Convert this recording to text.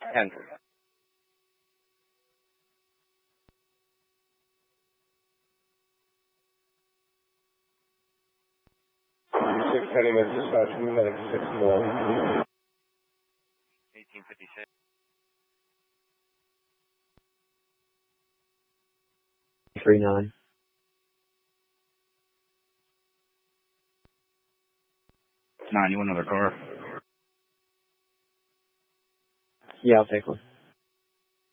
10. 630 minutes dispatch, medic 6-1. 1856. 39. You want another car? Yeah, I'll take one.